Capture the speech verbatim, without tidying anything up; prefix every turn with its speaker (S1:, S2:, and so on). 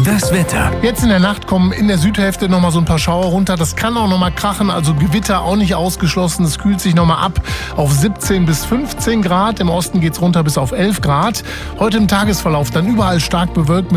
S1: Das Wetter.
S2: Jetzt in der Nacht kommen in der Südhälfte nochmal so ein paar Schauer runter. Das kann auch nochmal krachen, also Gewitter auch nicht ausgeschlossen. Es kühlt sich nochmal ab auf siebzehn bis fünfzehn Grad. Im Osten geht's runter bis auf elf Grad. Heute im Tagesverlauf dann überall stark bewölkt.